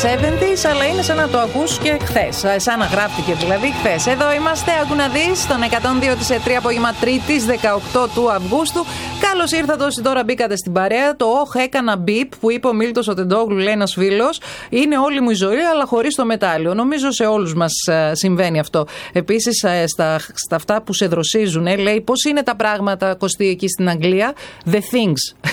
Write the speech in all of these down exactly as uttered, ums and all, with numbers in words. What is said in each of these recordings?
εβδομήντα, αλλά είναι σαν να το ακούς και χθες. Σαν να γράφτηκε δηλαδή χθες. Εδώ είμαστε, άκου να δεις, στον εκατόν δύο της ΕΤΡΙ, απόγευμα Τρίτης, δεκαοκτώ του Αυγούστου. Καλώς ήρθατε όσοι τώρα μπήκατε στην παρέα. Το όχ έκανα μπιπ που είπε ο Μίλτος ο Τεντόγλου, λέει ένας φίλος, είναι όλη μου η ζωή, αλλά χωρίς το μετάλλιο. Νομίζω σε όλους μας συμβαίνει αυτό. Επίσης, στα, στα αυτά που σε δροσίζουν, ε, λέει πώς είναι τα πράγματα, Κωστή, εκεί στην Αγγλία. The things.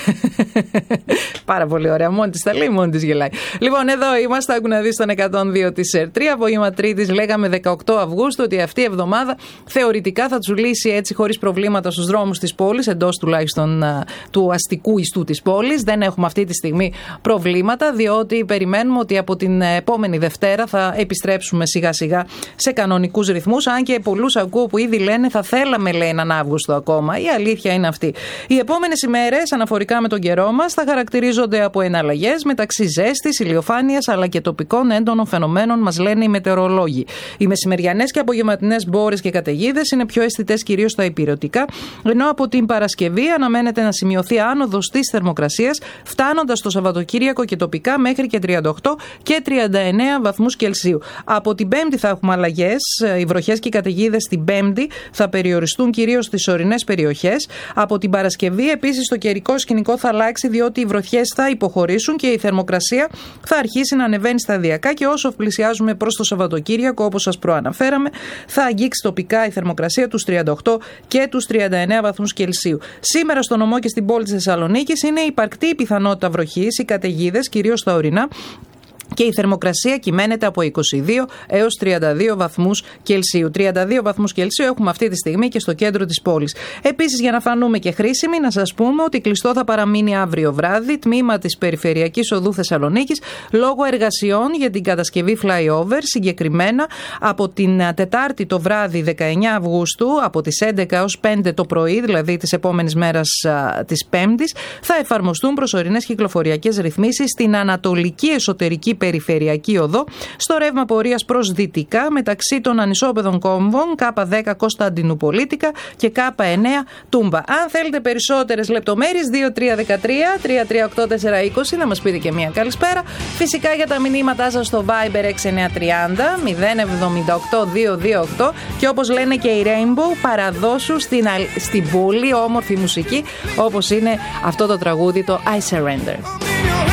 Πάρα πολύ ωραία. Μόνη της τα λέει, μόνη της γελάει. Λοιπόν, εδώ είμαστε, άκου να δεις, στον εκατόν δύο της ΕΤΡΙ. Απόγευμα Τρίτης, λέγαμε δεκαοκτώ Αυγούστου, ότι αυτή η εβδομάδα θεωρητικά θα τους λύσει έτσι χωρίς προβλήματα στους δρόμους της πόλης, εντός τουλάχιστον α, του αστικού ιστού της πόλης. Δεν έχουμε αυτή τη στιγμή προβλήματα, διότι περιμένουμε ότι από την επόμενη Δευτέρα θα επιστρέψουμε σιγά σιγά σε κανονικούς ρυθμούς. Αν και πολλούς ακούω που ήδη λένε θα θέλαμε, λέει, έναν Αύγουστο ακόμα. Η αλήθεια είναι αυτή. Οι επόμενες ημέρες, αναφορικά με τον καιρό μας, θα χαρακτηρίζονται από εναλλαγές μεταξύ ζέστης, ηλιοφάνειας αλλά και τοπικών έντονων φαινομένων, μας λένε οι μετεωρολόγοι. Οι μεσημεριανές και απογευματινές μπόρες και καταιγίδες είναι πιο αισθητές κυρίως στα υπηρετικά, ενώ από την Παρασκευή αναμένεται να σημειωθεί άνοδος της θερμοκρασίας, φτάνοντας το Σαββατοκύριακο και τοπικά μέχρι και τριάντα οκτώ και τριάντα εννέα βαθμούς Κελσίου. Από την Πέμπτη θα έχουμε αλλαγές. Οι βροχές και οι καταιγίδες την Πέμπτη θα περιοριστούν κυρίως στις ορεινές περιοχές. Από την Παρασκευή επίσης το καιρικό σκηνικό θα αλλάξει, διότι οι βροχές θα υποχωρήσουν και η θερμοκρασία θα αρχίσει να ανεβαίνει σταδιακά, και όσο πλησιάζουμε προς το Σαββατοκύριακο, όπως σας προαναφέραμε, θα αγγίξει τοπικά η θερμοκρασία τους τριάντα οκτώ και τους τριάντα εννέα βαθμούς Κελσίου. Σήμερα στο νομό και στην πόλη της Θεσσαλονίκης είναι υπαρκτή η πιθανότητα βροχής, οι καταιγίδες κυρίως στα ορεινά, και η θερμοκρασία κυμαίνεται από είκοσι δύο έως τριάντα δύο βαθμούς Κελσίου. τριάντα δύο βαθμούς Κελσίου έχουμε αυτή τη στιγμή και στο κέντρο της πόλης. Επίσης, για να φανούμε και χρήσιμοι, να σας πούμε ότι κλειστό θα παραμείνει αύριο βράδυ τμήμα της Περιφερειακής Οδού Θεσσαλονίκης λόγω εργασιών για την κατασκευή flyover. Συγκεκριμένα από την Τετάρτη το βράδυ δεκαεννέα Αυγούστου, από τις έντεκα έως πέντε το πρωί, δηλαδή της επόμενης μέρας της Πέμπτης, θα εφαρμοστούν προσωρινές κυκλοφοριακές ρυθμίσεις στην ανατολική εσωτερική Περιφερειακή Οδό, στο ρεύμα πορείας προς δυτικά μεταξύ των ανισόπεδων κόμβων Κ δέκα Κωνσταντινουπολίτικα και Κ εννέα Τούμπα. Αν θέλετε περισσότερες λεπτομέρειες, δύο τρία ένα τρία τρία τρία οκτώ τέσσερα είκοσι, να μας πείτε και μία καλησπέρα. Φυσικά για τα μηνύματά σας στο Viber έξι εννέα τρία μηδέν μηδέν εβδομήντα οκτώ δύο δύο οκτώ, και όπως λένε και οι Rainbow, παραδώσου στην, στην πολύ όμορφη μουσική, όπως είναι αυτό το τραγούδι, το I Surrender.